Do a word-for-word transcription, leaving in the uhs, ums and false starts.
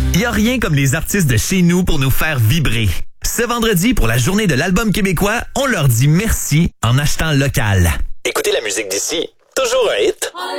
Y a rien comme les artistes de chez nous pour nous faire vibrer. Ce vendredi, pour la journée de l'album québécois, on leur dit merci en achetant local. Écoutez la musique d'ici, toujours un hit.